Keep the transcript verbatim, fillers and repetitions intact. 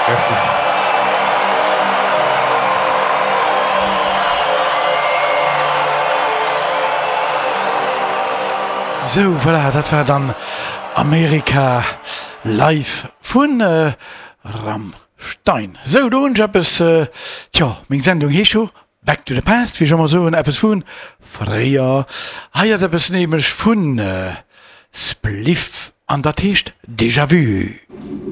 Merci. So, voilà, dat war dann Amerika live vun äh, Rammstein. So, du und es, äh, tja, még Sendung hier schon, Back to the Past, wie schon mal so, ein etwas vun, Freya, haier etwas nämlich vun, äh, Spliff an der Tisch, Déjà-vu.